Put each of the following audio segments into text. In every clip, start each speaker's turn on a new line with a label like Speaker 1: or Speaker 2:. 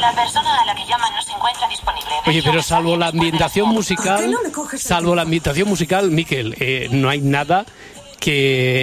Speaker 1: La persona a la que llaman no se encuentra disponible.
Speaker 2: Oye, pero salvo la ambientación musical, Miquel, no hay nada que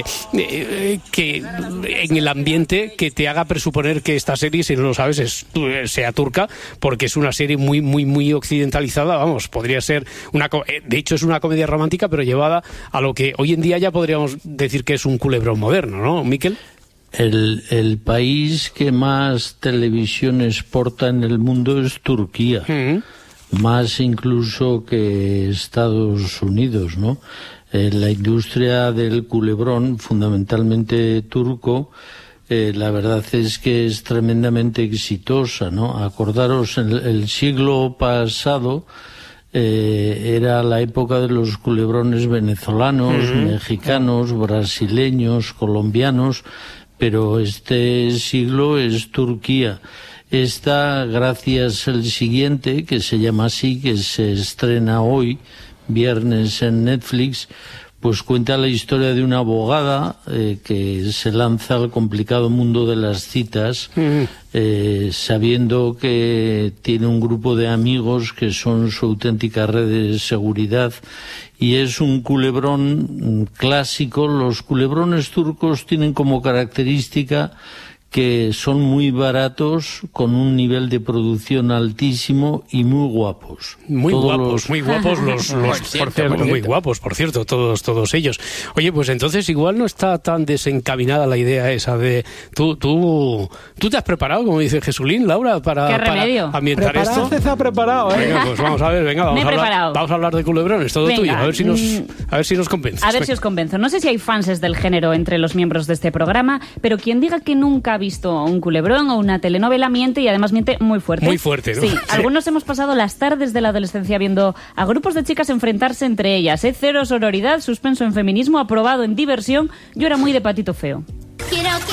Speaker 2: en el ambiente que te haga presuponer que esta serie, si no lo sabes, sea turca, porque es una serie muy muy muy occidentalizada. Vamos, podría ser de hecho es una comedia romántica, pero llevada a lo que hoy en día ya podríamos decir que es un culebrón moderno, ¿no, Miquel?
Speaker 3: El país que más televisión exporta en el mundo es Turquía, más incluso que Estados Unidos, ¿no? La industria del culebrón, fundamentalmente turco, la verdad es que es tremendamente exitosa, ¿no? Acordaros, en el siglo pasado era la época de los culebrones venezolanos, mexicanos, brasileños, colombianos, pero este siglo es Turquía. Esta, gracias al siguiente, que se llama así, que se estrena hoy, viernes en Netflix, pues cuenta la historia de una abogada que se lanza al complicado mundo de las citas, sabiendo que tiene un grupo de amigos que son su auténtica red de seguridad, y es un culebrón clásico. Los culebrones turcos tienen como característica que son muy baratos, con un nivel de producción altísimo y muy guapos.
Speaker 2: Muy guapos, por cierto, todos ellos. Oye, pues entonces igual no está tan desencaminada la idea esa de... ¿Tú te has preparado, como dice Jesulín, Laura, para ambientar esto?
Speaker 4: Se ha preparado, ¿eh?
Speaker 2: Venga, pues vamos a ver, vamos a hablar de culebrones, todo tuyo, a ver si nos convences.
Speaker 5: A ver si os convenzo. No sé si hay fans del género entre los miembros de este programa, pero quien diga que nunca ha visto un culebrón o una telenovela miente, y además miente muy fuerte.
Speaker 2: Muy fuerte, ¿no?
Speaker 5: Sí, algunos hemos pasado las tardes de la adolescencia viendo a grupos de chicas enfrentarse entre ellas. Cero sororidad, suspenso en feminismo, aprobado en diversión. Yo era muy de Patito Feo.